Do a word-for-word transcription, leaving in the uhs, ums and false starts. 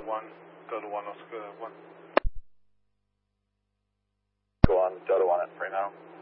one, Delta one, Oscar one. Go on, Delta one at Fremont.